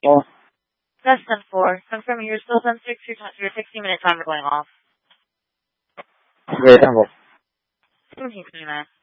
Yeah. That's 10-4. Confirming you're still 10-6. Your 60-minute timer going off. Great, 10-4. 17-29.